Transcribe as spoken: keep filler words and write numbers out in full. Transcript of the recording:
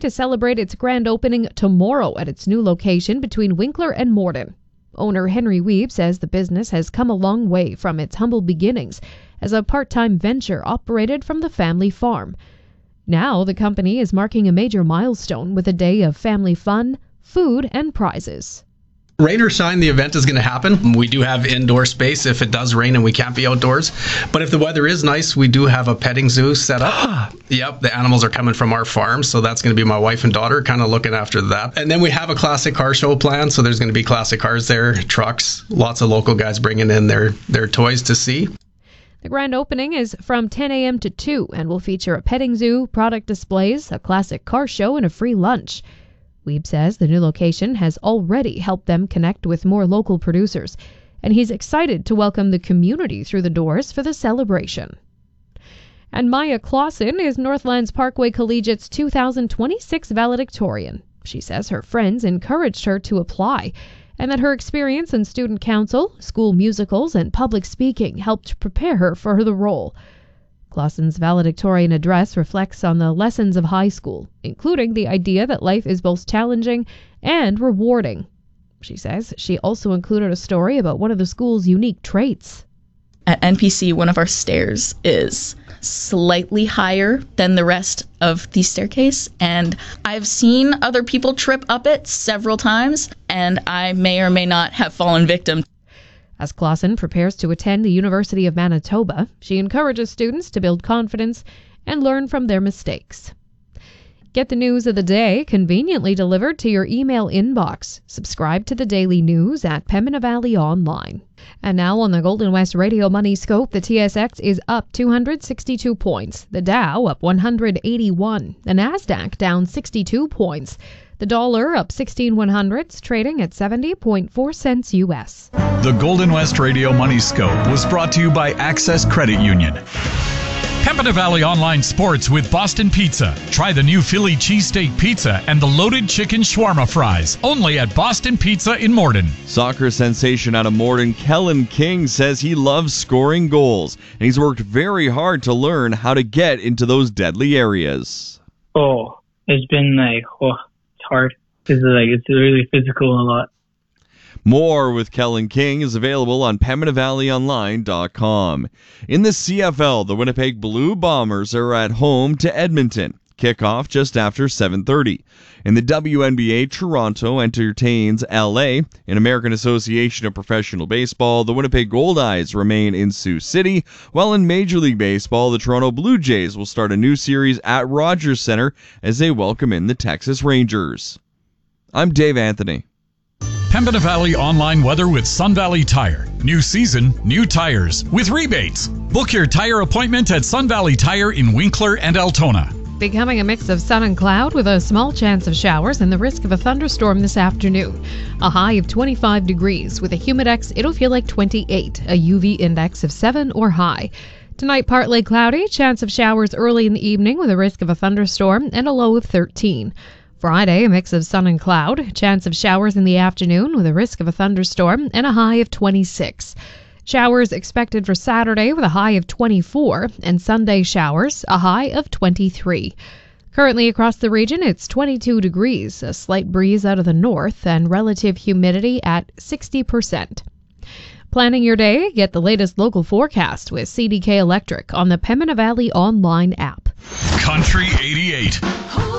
to celebrate its grand opening tomorrow at its new location between Winkler and Morden. Owner Henry Wiebe says the business has come a long way from its humble beginnings as a part-time venture operated from the family farm. Now the company is marking a major milestone with a day of family fun, food, and prizes. Rain or shine, the event is going to happen. We do have indoor space if it does rain and we can't be outdoors. But if the weather is nice, we do have a petting zoo set up. Yep, the animals are coming from our farm, so that's going to be my wife and daughter kind of looking after that. And then we have a classic car show planned, so there's going to be classic cars there, trucks, lots of local guys bringing in their, their toys to see. The grand opening is from ten a.m. to two and will feature a petting zoo, product displays, a classic car show, and a free lunch. Wiebe says the new location has already helped them connect with more local producers, and he's excited to welcome the community through the doors for the celebration. And Maya Clausen is Northlands Parkway Collegiate's two thousand twenty-six valedictorian. She says her friends encouraged her to apply, and that her experience in student council, school musicals, and public speaking helped prepare her for the role. Clausen's valedictorian address reflects on the lessons of high school, including the idea that life is both challenging and rewarding. She says she also included a story about one of the school's unique traits. At N P C, one of our stairs is slightly higher than the rest of the staircase, and I've seen other people trip up it several times, and I may or may not have fallen victim. As Clausen prepares to attend the University of Manitoba, she encourages students to build confidence and learn from their mistakes. Get the news of the day conveniently delivered to your email inbox. Subscribe to the daily news at Pembina Valley Online. And now on the Golden West Radio Money Scope, the T S X is up two hundred sixty-two points, the Dow up one hundred eighty-one, the Nasdaq down sixty-two points, the dollar up sixteen one hundredths, trading at seventy point four cents U S. The Golden West Radio Money Scope was brought to you by Access Credit Union. Pembina Valley Online Sports with Boston Pizza. Try the new Philly cheesesteak pizza and the loaded chicken shawarma fries. Only at Boston Pizza in Morden. Soccer sensation out of Morden, Kellen King, says he loves scoring goals, and he's worked very hard to learn how to get into those deadly areas. Oh, it's been like, oh, it's hard. It's like, it's really physical a lot. More with Kellen King is available on Pembina Valley Online dot com. In the C F L, the Winnipeg Blue Bombers are at home to Edmonton. Kickoff just after seven thirty. In the W N B A, Toronto entertains L A. In American Association of Professional Baseball, the Winnipeg Goldeyes remain in Sioux City, while in Major League Baseball, the Toronto Blue Jays will start a new series at Rogers Center as they welcome in the Texas Rangers. I'm Dave Anthony. Pembina Valley Online weather with Sun Valley Tire. New season, new tires with rebates. Book your tire appointment at Sun Valley Tire in Winkler and Altona. Becoming a mix of sun and cloud with a small chance of showers and the risk of a thunderstorm this afternoon. A high of twenty-five degrees. With a humidex, it'll feel like twenty-eight. A U V index of seven or high. Tonight, partly cloudy. Chance of showers early in the evening with a risk of a thunderstorm and a low of thirteen. Friday, a mix of sun and cloud. Chance of showers in the afternoon with a risk of a thunderstorm and a high of twenty-six. Showers expected for Saturday with a high of twenty-four, and Sunday showers, a high of twenty-three. Currently across the region, it's twenty-two degrees, a slight breeze out of the north, and relative humidity at sixty percent. Planning your day? Get the latest local forecast with C D K Electric on the Pembina Valley Online app. Country eighty-eight.